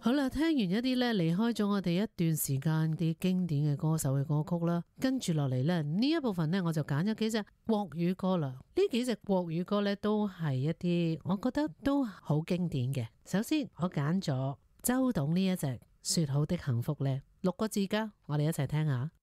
好啦，聽完一啲咧離開咗我哋一段時間啲經典嘅歌手嘅歌曲啦，跟住落嚟咧呢一部分咧我就揀咗幾隻國語歌啦。呢幾隻國語歌咧都係一啲我覺得都好經典嘅。首先我揀咗周董呢一隻說好的幸福咧，6個字噶，我哋一齊聽下。